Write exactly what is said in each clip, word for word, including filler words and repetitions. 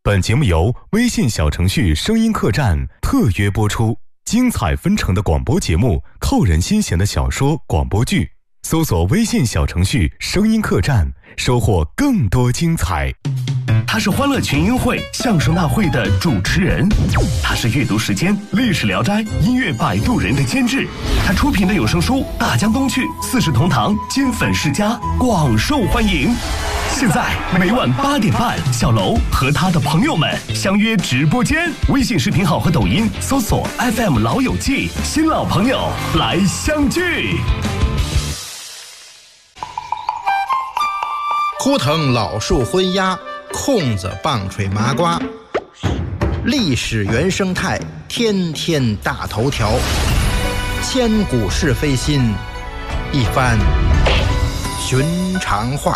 本节目由微信小程序声音客栈特约播出，精彩纷呈的广播节目，扣人心弦的小说广播剧，搜索微信小程序声音客栈，收获更多精彩。 他是欢乐群英会相声大会的主持人，他是阅读时间历史聊斋音乐摆渡人的监制，他出品的有声书大江东去四世同堂金粉世家广受欢迎。现在每晚八点半，小楼和他的朋友们相约直播间，微信视频号和抖音搜索 F M 老友记，新老朋友来相聚。 枯藤老树昏鸦，空子棒槌麻瓜，历史原生态，天天大头条，千古是非心，一番寻常话。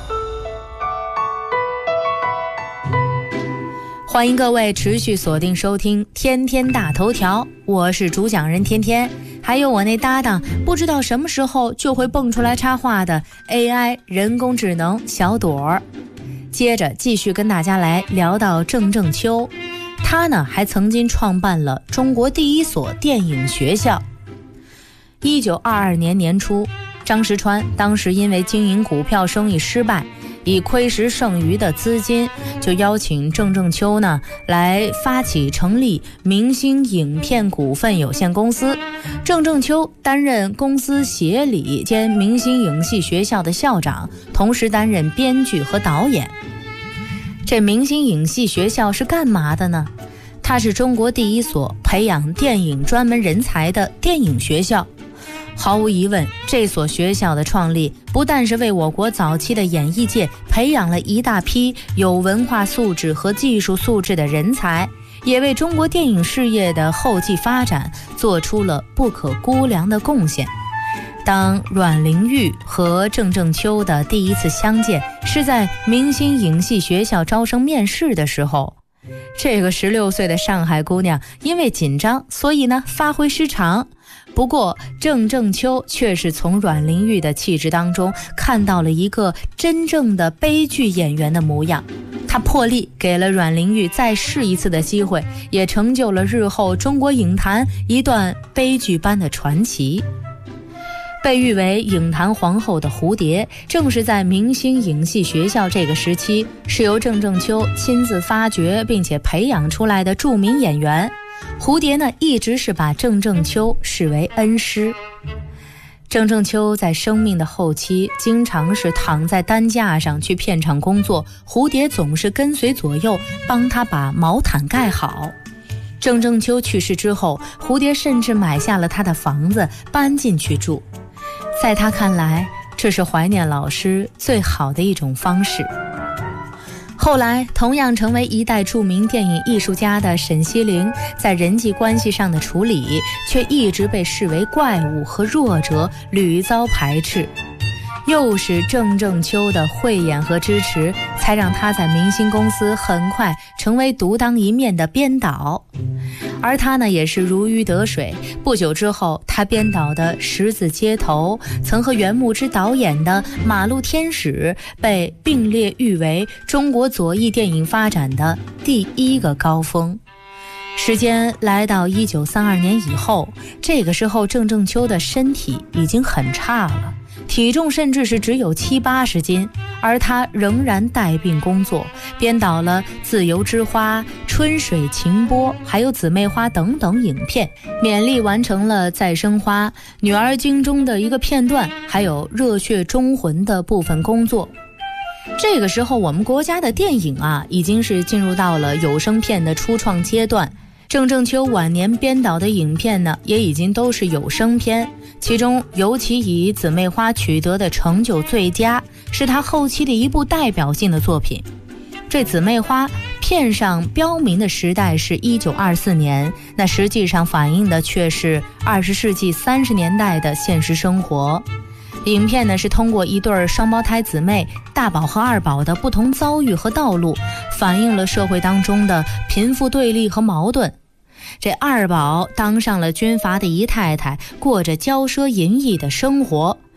欢迎各位持续锁定收听天天大头条，我是主讲人天天，还有我那搭档不知道什么时候就会蹦出来插话的 A I 人工智能小朵儿。接着继续跟大家来聊到郑正秋，他呢还曾经创办了中国第一所电影学校。一九二二年年初，张石川当时因为经营股票生意失败，以亏时剩余的资金，就邀请郑正秋呢来发起成立明星影片股份有限公司。郑正秋担任公司协理兼明星影戏学校的校长，同时担任编剧和导演。这明星影戏学校是干嘛的呢？它是中国第一所培养电影专门人才的电影学校。毫无疑问，这所学校的创立不但是为我国早期的演艺界培养了一大批有文化素质和技术素质的人才，也为中国电影事业的后继发展做出了不可估量的贡献。当阮玲玉和郑正秋的第一次相见是在明星影戏学校招生面试的时候，这个十六岁的上海姑娘因为紧张，所以呢发挥失常。不过郑正秋却是从阮玲玉的气质当中看到了一个真正的悲剧演员的模样，他破例给了阮玲玉再试一次的机会，也成就了日后中国影坛一段悲剧般的传奇。被誉为影坛皇后的蝴蝶，正是在明星影戏学校这个时期，是由郑正秋亲自发掘并且培养出来的著名演员。蝴蝶呢，一直是把郑正秋视为恩师。郑正秋在生命的后期，经常是躺在担架上去片场工作，蝴蝶总是跟随左右，帮他把毛毯盖好。郑正秋去世之后，蝴蝶甚至买下了他的房子，搬进去住。在他看来，这是怀念老师最好的一种方式。后来同样成为一代著名电影艺术家的沈西陵，在人际关系上的处理却一直被视为怪物和弱者，屡遭排斥。又是郑正秋的慧眼和支持，才让他在明星公司很快成为独当一面的编导。而他呢，也是如鱼得水。不久之后，他编导的《十字街头》曾和袁牧之导演的《马路天使》被并列誉为中国左翼电影发展的第一个高峰。时间来到一九三二年以后，这个时候郑正秋的身体已经很差了，体重甚至是只有七八十斤，而他仍然带病工作，编导了《自由之花》《春水晴波》还有《姊妹花》等等影片，勉力完成了《再生花》《女儿经》中的一个片段，还有《热血忠魂》的部分工作。这个时候，我们国家的电影啊，已经是进入到了有声片的初创阶段。郑正秋晚年编导的影片呢，也已经都是有声片，其中尤其以《姊妹花》取得的成就最佳，是他后期的一部代表性的作品。这《姊妹花》片上标明的时代是一九二四年，那实际上反映的却是二十世纪三十年代的现实生活。影片呢是通过一对双胞胎姊妹大宝和二宝的不同遭遇和道路，反映了社会当中的贫富对立和矛盾。这二宝当上了军阀的姨太太，过着骄奢淫逸的生活，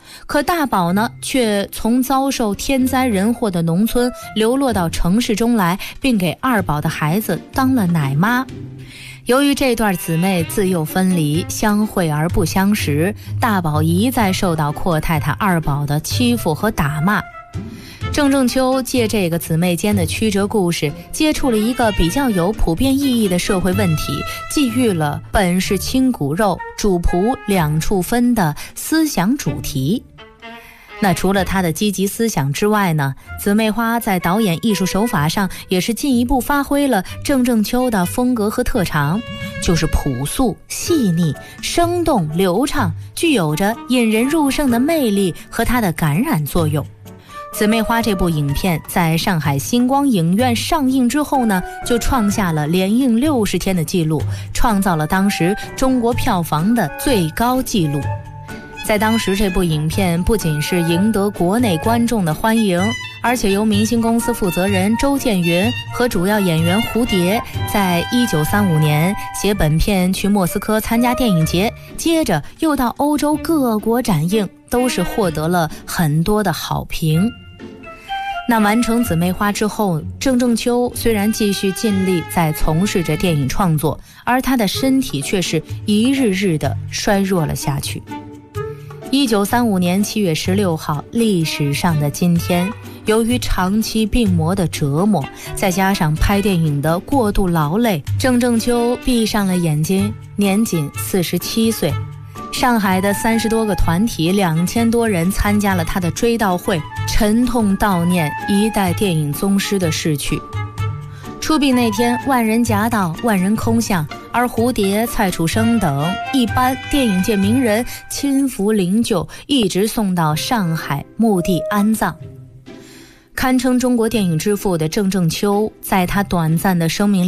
可大宝呢，却从遭受天灾人祸的农村流落到城市中来，并给二宝的孩子当了奶妈。由于这段姊妹自幼分离，相会而不相识，大宝一再受到阔太太二宝的欺负和打骂。郑正秋借这个姊妹间的曲折故事，接触了一个比较有普遍意义的社会问题，寄予了本是亲骨肉，主仆两处分的思想主题。那除了他的积极思想之外呢，姊妹花在导演艺术手法上也是进一步发挥了郑正秋的风格和特长，就是朴素、细腻、生动、流畅，具有着引人入胜的魅力和它的感染作用。姊妹花这部影片在上海星光影院上映之后呢，就创下了连映六十天的记录，创造了当时中国票房的最高纪录。在当时，这部影片不仅是赢得国内观众的欢迎，而且由明星公司负责人周建云和主要演员蝴蝶在一九三五年携本片去莫斯科参加电影节，接着又到欧洲各国展映，都是获得了很多的好评。那完成姊妹花之后，郑正秋虽然继续尽力在从事着电影创作，而他的身体却是一日日的衰弱了下去。一九三五年七月十六号，历史上的今天，由于长期病魔的折磨，再加上拍电影的过度劳累，郑正秋闭上了眼睛，年仅四十七岁。上海的三十多个团体，两千多人参加了他的追悼会，沉痛悼念一代电影宗师的逝去。出殡那天，万人夹道，万人空巷，而蝴蝶、蔡楚生等一般电影界名人亲赴灵柩，一直送到上海墓地安葬。堪称中国电影之父的郑正秋，在他短暂的生命